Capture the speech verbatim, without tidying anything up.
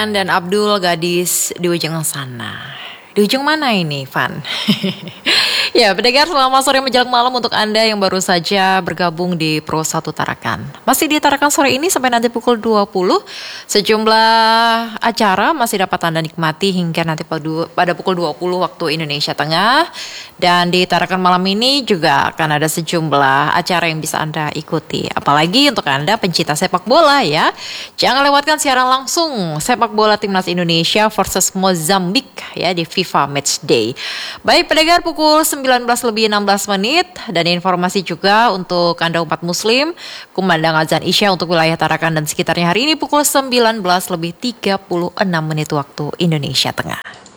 Dan Abdul gadis di ujung sana. Di ujung mana ini, Van? Ya, pendengar, selamat sore menjelang malam untuk Anda yang baru saja bergabung di Pro satu Tarakan. Masih di Tarakan sore ini sampai nanti pukul dua puluh. Sejumlah acara masih dapat Anda nikmati hingga nanti pada pukul dua puluh waktu Indonesia Tengah. Dan di Tarakan malam ini juga akan ada sejumlah acara yang bisa Anda ikuti. Apalagi untuk Anda pencinta sepak bola ya. Jangan lewatkan siaran langsung sepak bola Timnas Indonesia versus Mozambik ya di FIFA Matchday. Baik pendengar, pukul sembilan belas lebih enam belas menit dan informasi juga untuk Anda umat muslim, kumandang azan Isya untuk wilayah Tarakan dan sekitarnya hari ini pukul sembilan belas lebih tiga puluh enam menit waktu Indonesia Tengah.